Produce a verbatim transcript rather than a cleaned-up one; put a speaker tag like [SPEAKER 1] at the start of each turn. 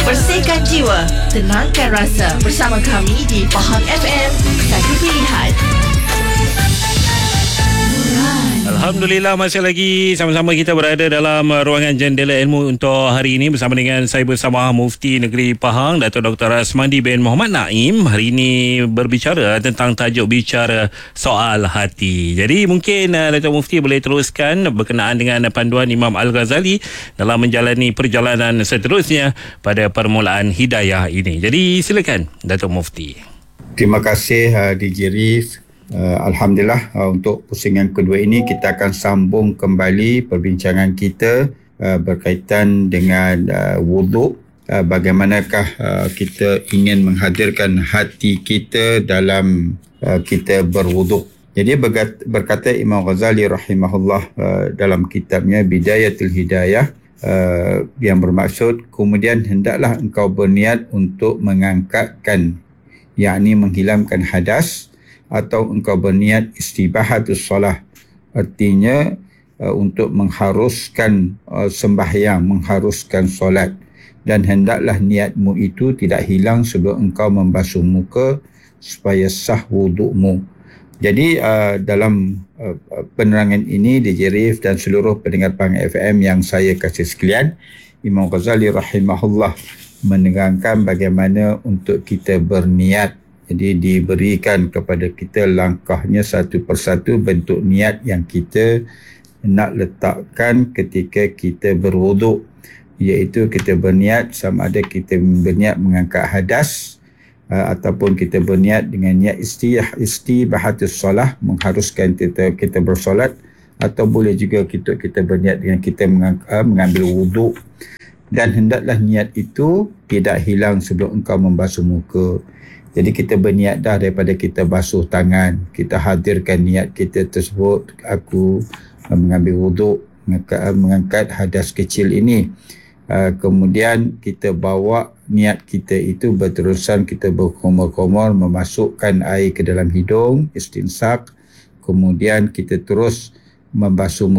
[SPEAKER 1] Bersihkan jiwa, tenangkan rasa. Bersama kami di Faham F M. Satu pilihan.
[SPEAKER 2] Alhamdulillah, masih lagi sama-sama kita berada dalam ruangan Jendela Ilmu untuk hari ini bersama dengan saya bersama Mufti Negeri Pahang, Datuk Doktor Asmandi bin Muhammad Naim. Hari ini berbicara tentang tajuk bicara soal hati. Jadi mungkin uh, Datuk Mufti boleh teruskan berkenaan dengan panduan Imam Al-Ghazali dalam menjalani perjalanan seterusnya pada permulaan hidayah ini. Jadi silakan Datuk Mufti.
[SPEAKER 3] Terima kasih uh, D J Rif. Uh, Alhamdulillah, uh, untuk pusingan kedua ini kita akan sambung kembali perbincangan kita uh, berkaitan dengan uh, wuduk. Uh, bagaimanakah uh, kita ingin menghadirkan hati kita dalam uh, kita berwuduk. Jadi berkata, berkata Imam Ghazali rahimahullah uh, dalam kitabnya Bidayatul Hidayah, uh, yang bermaksud kemudian hendaklah engkau berniat untuk mengangkatkan, yakni menghilangkan hadas, atau engkau berniat istibahatus solah, artinya uh, untuk mengharuskan uh, sembahyang, mengharuskan solat, dan hendaklah niatmu itu tidak hilang sebelum engkau membasuh muka supaya sah wudukmu. Jadi uh, dalam uh, penerangan ini D J Rif dan seluruh pendengar Pahang F M yang saya kasih sekalian, Imam Ghazali rahimahullah menerangkan bagaimana untuk kita berniat. Jadi diberikan kepada kita langkahnya satu persatu bentuk niat yang kita nak letakkan ketika kita berwuduk, iaitu kita berniat sama ada kita berniat mengangkat hadas uh, ataupun kita berniat dengan niat istiyah istibahatus solah, mengharuskan kita kita bersolat, atau boleh juga kita kita berniat dengan kita mengang, uh, mengambil wuduk. Dan hendaklah niat itu tidak hilang sebelum engkau membasuh muka. Jadi kita berniat dah daripada kita basuh tangan, kita hadirkan niat kita tersebut, aku mengambil wuduk, mengangkat, mengangkat hadas kecil ini. Uh, kemudian kita bawa niat kita itu berterusan, kita berkomor-komor memasukkan air ke dalam hidung, istinsak, kemudian kita terus membasuh muka.